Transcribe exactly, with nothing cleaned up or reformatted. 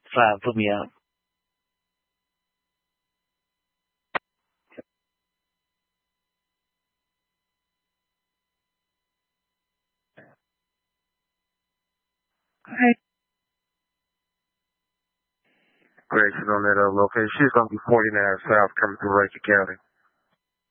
Fine, put me out. Correction on that uh, location. She's going to be forty-nine South coming through Rankin County.